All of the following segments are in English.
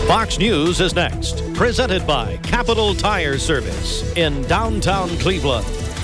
Fox News is next, presented by Capital Tire Service in downtown Cleveland.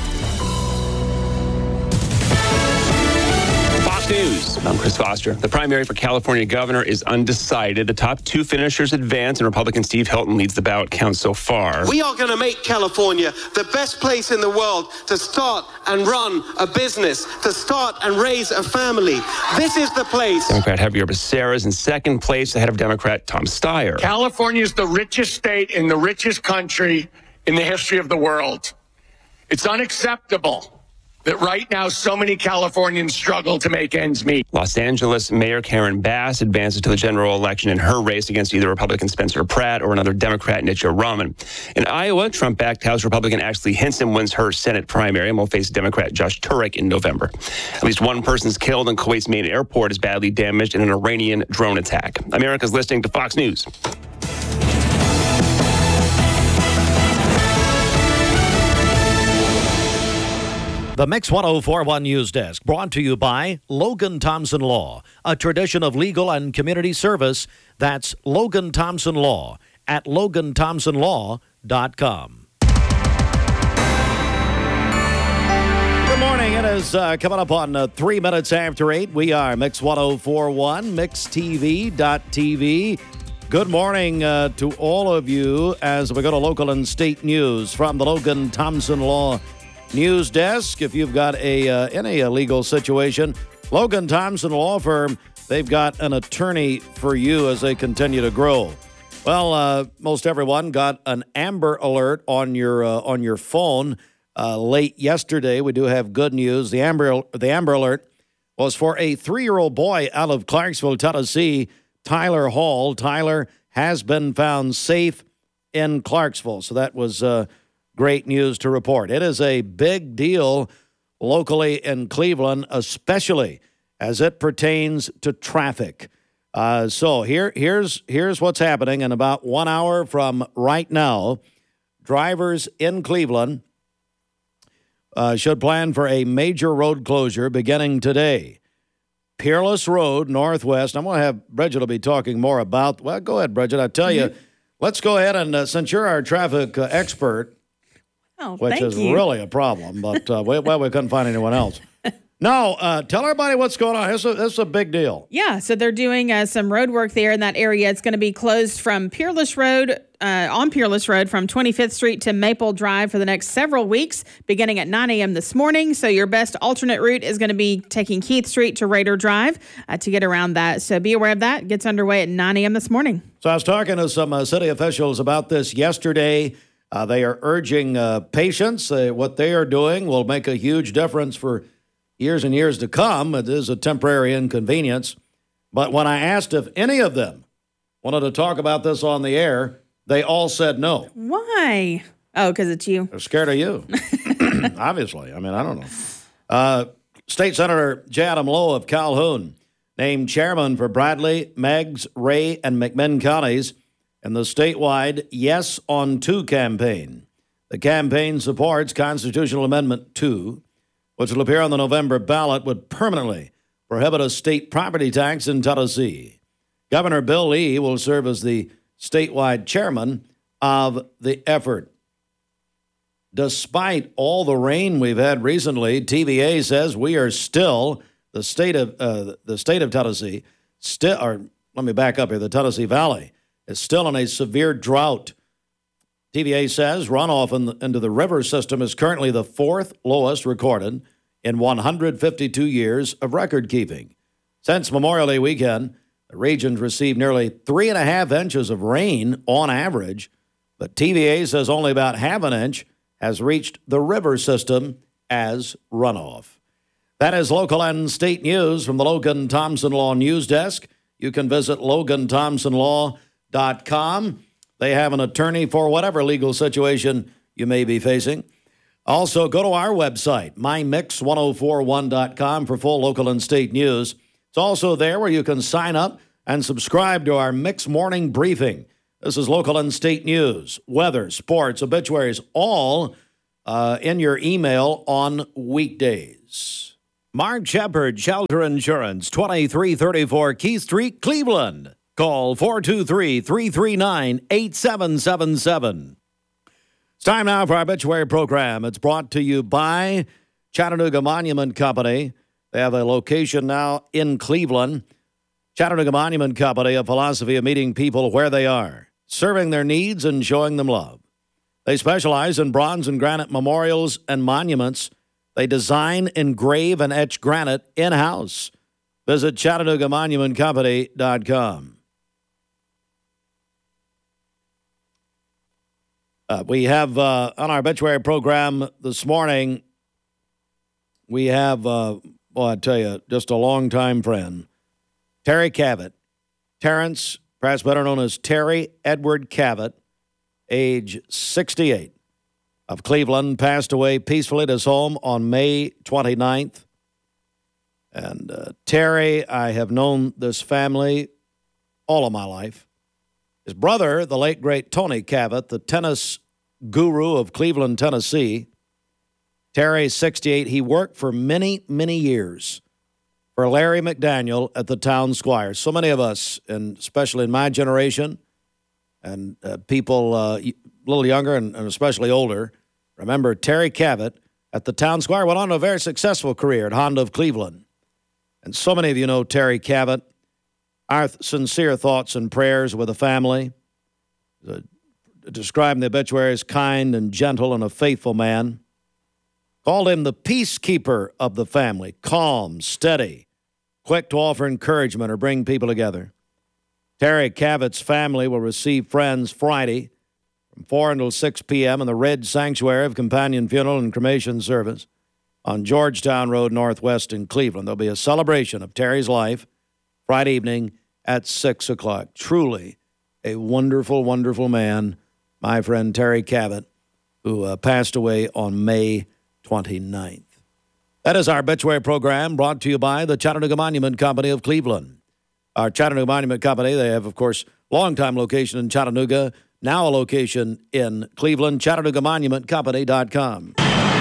Fox News. I'm Chris Foster. The primary for California governor is undecided. The top two finishers advance, and Republican Steve Hilton leads the ballot count so far. We are going to make California the best place in the world to start and run a business, to start and raise a family. This is the place. Democrat Javier Becerra is in second place ahead of Democrat Tom Steyer. California is the richest state in the richest country in the history of the world. It's unacceptable that right now so many Californians struggle to make ends meet. Los Angeles Mayor Karen Bass advances to the general election in her race against either Republican Spencer Pratt or another Democrat Nitya Raman. In Iowa, Trump-backed House Republican Ashley Hinson wins her Senate primary and will face Democrat Josh Turek in November. At least one person's killed and Kuwait's main airport is badly damaged in an Iranian drone attack. America's listening to Fox News. The Mix 1041 News Desk, brought to you by Logan Thompson Law, a tradition of legal and community service. That's Logan Thompson Law at LoganThompsonLaw.com. Good morning. It is coming up on 3 minutes after 8. We are Mix 1041, MixTV.tv. Good morning to all of you as we go to local and state news from the Logan Thompson Law News Desk. If you've got any legal situation, Logan Thompson Law Firm, they've got an attorney for you as they continue to grow. Well, most everyone got an Amber Alert on your phone late yesterday. We do have good news. The Amber Alert was for a 3-year-old boy out of Clarksville, Tennessee, Tyler Hall. Tyler has been found safe in Clarksville, so that was great news to report. It is a big deal locally in Cleveland, especially as it pertains to traffic. So here's what's happening. In about 1 hour from right now, drivers in Cleveland should plan for a major road closure beginning today. Peerless Road, Northwest. I'm going to have Bridget will be talking more about. Well, go ahead, Bridget. I tell you, let's go ahead and since you're our traffic expert, which is really a problem, but we couldn't find anyone else. No, tell everybody what's going on. This is a big deal. Yeah, so they're doing some road work there in that area. It's going to be closed from Peerless Road, on Peerless Road from 25th Street to Maple Drive for the next several weeks, beginning at 9 a.m. this morning. So your best alternate route is going to be taking Keith Street to Raider Drive to get around that. So be aware of that. It gets underway at 9 a.m. this morning. So I was talking to some city officials about this yesterday. They are urging patience. What they are doing will make a huge difference for years and years to come. It is a temporary inconvenience. But when I asked if any of them wanted to talk about this on the air, they all said no. Why? Oh, because it's you. They're scared of you. Obviously. I mean, I don't know. State Senator J. Adam Lowe of Calhoun named chairman for Bradley, Meigs, Ray, and McMinn counties in the statewide Yes on 2 campaign. The campaign supports Constitutional Amendment 2, which will appear on the November ballot, would permanently prohibit a state property tax in Tennessee. Governor Bill Lee will serve as the statewide chairman of the effort. Despite all the rain we've had recently, TVA says we are still, the state of Tennessee, let me back up here, the Tennessee Valley is still in a severe drought. TVA says runoff into the river system is currently the 4th lowest recorded in 152 years of record keeping. Since Memorial Day weekend, the region's received nearly 3.5 inches of rain on average, but TVA says only about half an inch has reached the river system as runoff. That is local and state news from the Logan Thompson Law News Desk. You can visit LoganThompsonLaw.com. They have an attorney for whatever legal situation you may be facing. Also, go to our website, mymix1041.com, for full local and state news. It's also there where you can sign up and subscribe to our Mix Morning Briefing. This is local and state news, weather, sports, obituaries, all in your email on weekdays. Mark Shepard, Shelter Insurance, 2334 Keith Street, Cleveland. Call 423-339-8777. It's time now for our obituary program. It's brought to you by Chattanooga Monument Company. They have a location now in Cleveland. Chattanooga Monument Company, a philosophy of meeting people where they are, serving their needs and showing them love. They specialize in bronze and granite memorials and monuments. They design, engrave, and etch granite in-house. Visit ChattanoogaMonumentCompany.com. We have on our obituary program this morning, we have, I tell you, just a longtime friend, Terry Cavett. Terrence, perhaps better known as Terry Edward Cavett, age 68, of Cleveland, passed away peacefully at his home on May 29th. And Terry, I have known this family all of my life. His brother, the late, great Tony Cavett, the tennis guru of Cleveland, Tennessee. Terry, 68, he worked for many, many years for Larry McDaniel at the Town Squire. So many of us, and especially in my generation, and people a little younger and especially older, remember Terry Cavett at the Town Squire. Went on to a very successful career at Honda of Cleveland. And so many of you know Terry Cavett. Our sincere thoughts and prayers with the family. Described in the obituary as kind and gentle and a faithful man. Called him the peacekeeper of the family. Calm, steady, quick to offer encouragement or bring people together. Terry Cavett's family will receive friends Friday from 4 until 6 p.m. in the Red Sanctuary of Companion Funeral and Cremation Service on Georgetown Road Northwest in Cleveland. There'll be a celebration of Terry's life Friday evening at 6 o'clock. Truly a wonderful, wonderful man, my friend Terry Cavett, who passed away on May 29th. That is our obituary program brought to you by the Chattanooga Monument Company of Cleveland. Our Chattanooga Monument Company, they have, of course, longtime location in Chattanooga, now a location in Cleveland, ChattanoogaMonumentCompany.com.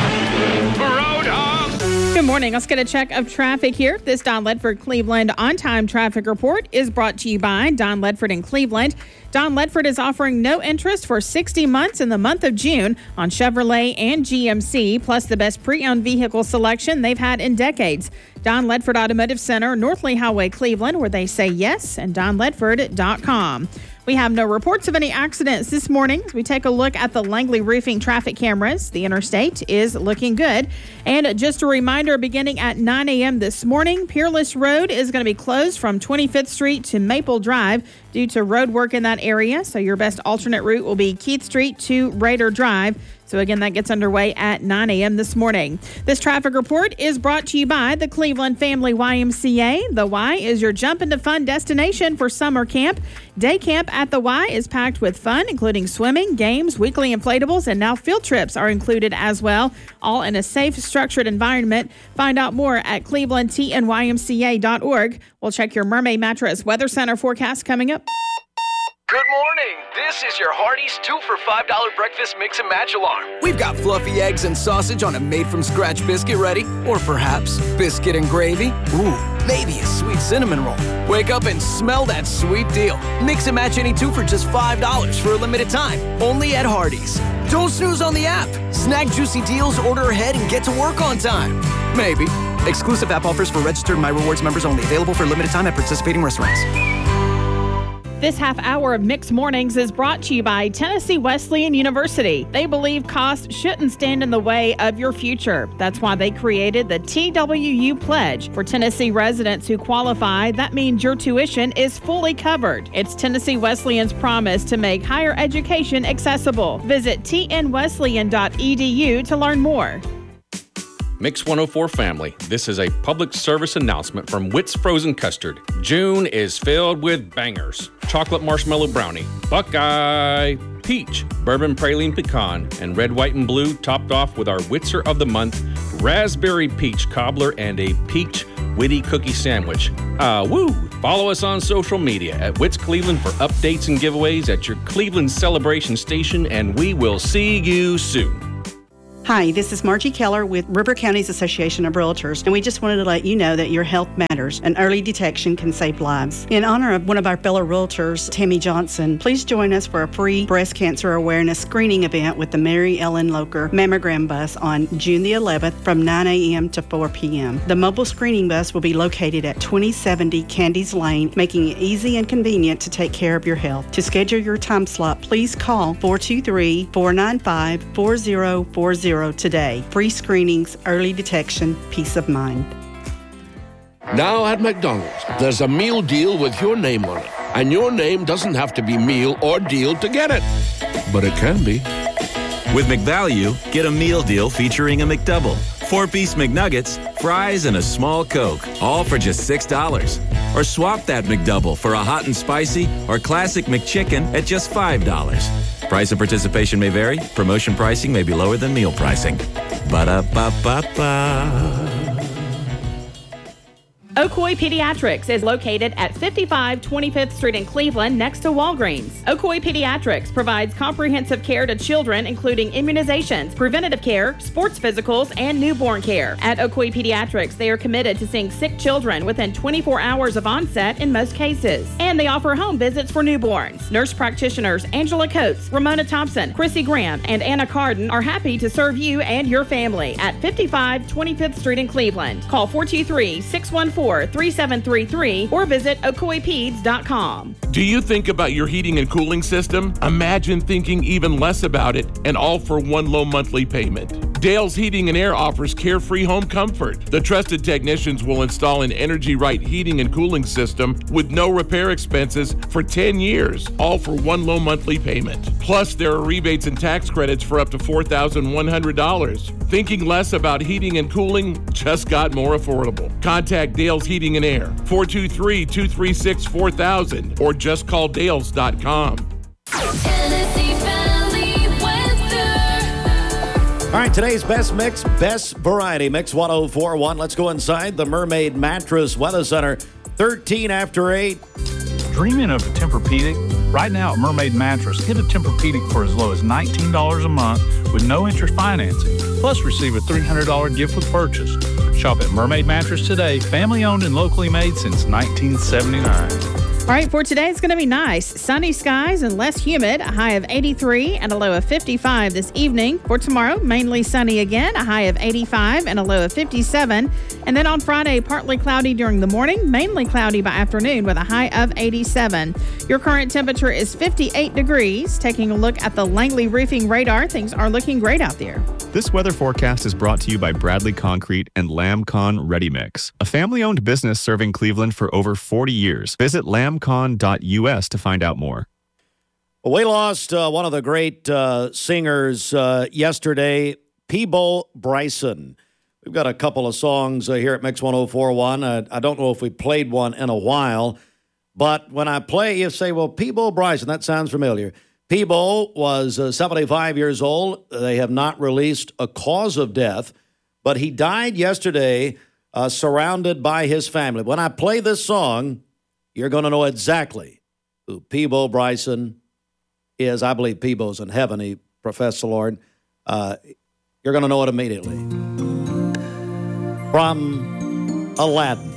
Good morning. Let's get a check of traffic here. This Don Ledford Cleveland on-time traffic report is brought to you by Don Ledford in Cleveland. Don Ledford is offering no interest for 60 months in the month of June on Chevrolet and GMC, plus the best pre-owned vehicle selection they've had in decades. Don Ledford Automotive Center, North Lee Highway, Cleveland, where they say yes, and DonLedford.com. We have no reports of any accidents this morning. As we take a look at the Langley Roofing traffic cameras, the interstate is looking good. And just a reminder, beginning at 9 a.m. this morning, Peerless Road is going to be closed from 25th Street to Maple Drive due to road work in that area. So your best alternate route will be Keith Street to Raider Drive. So again, that gets underway at 9 a.m. this morning. This traffic report is brought to you by the Cleveland Family YMCA. The Y is your jump into fun destination for summer camp. Day camp at the Y is packed with fun, including swimming, games, weekly inflatables, and now field trips are included as well, all in a safe, structured environment. Find out more at clevelandtnymca.org. We'll check your Mermaid Mattress Weather Center forecast coming up. Good morning. This is your Hardee's 2 for $5 breakfast mix and match alarm. We've got fluffy eggs and sausage on a made-from-scratch biscuit ready. Or perhaps biscuit and gravy. Ooh, maybe a sweet cinnamon roll. Wake up and smell that sweet deal. Mix and match any 2 for just $5 for a limited time. Only at Hardee's. Don't snooze on the app. Snag juicy deals, order ahead, and get to work on time. Maybe. Exclusive app offers for registered My Rewards members only. Available for a limited time at participating restaurants. This half hour of Mixed Mornings is brought to you by Tennessee Wesleyan University. They believe cost shouldn't stand in the way of your future. That's why they created the TWU Pledge. For Tennessee residents who qualify, that means your tuition is fully covered. It's Tennessee Wesleyan's promise to make higher education accessible. Visit tnwesleyan.edu to learn more. Mix 104 family, this is a public service announcement from Witt's Frozen Custard. June is filled with bangers. Chocolate marshmallow brownie, Buckeye, peach, bourbon praline pecan, and red, white, and blue topped off with our Witzer of the Month, raspberry peach cobbler, and a peach witty cookie sandwich. Woo! Follow us on social media at Witt's Cleveland for updates and giveaways at your Cleveland Celebration Station, and we will see you soon. Hi, this is Margie Keller with River Counties Association of Realtors, and we just wanted to let you know that your health matters and early detection can save lives. In honor of one of our fellow realtors, Tammy Johnson, please join us for a free breast cancer awareness screening event with the Mary Ellen Locher mammogram bus on June the 11th from 9 a.m. to 4 p.m. The mobile screening bus will be located at 2070 Candies Lane, making it easy and convenient to take care of your health. To schedule your time slot, please call 423-495-4040 today. Free screenings, early detection, peace of mind. Now at McDonald's, there's a meal deal with your name on it. And your name doesn't have to be meal or deal to get it. But it can be. With McValue, get a meal deal featuring a McDouble, 4-piece McNuggets, fries, and a small Coke, all for just $6. Or swap that McDouble for a hot and spicy or classic McChicken at just $5. Price of participation may vary. Promotion pricing may be lower than meal pricing. Ba-da-ba-ba-ba. Ocoee Pediatrics is located at 55 25th Street in Cleveland next to Walgreens. Ocoee Pediatrics provides comprehensive care to children, including immunizations, preventative care, sports physicals, and newborn care. At Ocoee Pediatrics, they are committed to seeing sick children within 24 hours of onset in most cases. And they offer home visits for newborns. Nurse practitioners Angela Coates, Ramona Thompson, Chrissy Graham, and Anna Carden are happy to serve you and your family at 55 25th Street in Cleveland. Call 423-614-3733 or visit ocoeepeds.com. Do you think about your heating and cooling system? Imagine thinking even less about it, and all for one low monthly payment. Dale's Heating and Air offers carefree home comfort. The trusted technicians will install an Energy Right heating and cooling system with no repair expenses for 10 years, all for one low monthly payment. Plus, there are rebates and tax credits for up to $4,100. Thinking less about heating and cooling just got more affordable. Contact Dale's Heating and Air, 423-236-4000, or just call Dales.com. All right, today's best mix, best variety, Mix 104.1. Let's go inside the Mermaid Mattress Weather Center, 13 after 8. Dreaming of a Tempur-Pedic? Right now at Mermaid Mattress, get a Tempur-Pedic for as low as $19 a month with no interest financing. Plus, receive a $300 gift with purchase. Shop at Mermaid Mattress today, family owned and locally made since 1979. All right, for today, it's going to be nice. Sunny skies and less humid, a high of 83 and a low of 55 this evening. For tomorrow, mainly sunny again, a high of 85 and a low of 57. And then on Friday, partly cloudy during the morning, mainly cloudy by afternoon with a high of 87. Your current temperature is 58 degrees. Taking a look at the Langley Roofing radar, things are looking great out there. This weather forecast is brought to you by Bradley Concrete and Lamcon Ready Mix, a family-owned business serving Cleveland for over 40 years. Visit lamcon.us to find out more. Well, we lost one of the great singers yesterday, Peabo Bryson. We've got a couple of songs here at Mix 104.1. I don't know if we played one in a while, but when I play, you say, well, Peabo Bryson, that sounds familiar. Peabo was 75 years old. They have not released a cause of death, but he died yesterday surrounded by his family. When I play this song, you're going to know exactly who Peabo Bryson is. I believe Peebo's in heaven. He professed the Lord. You're going to know it immediately. From Aladdin.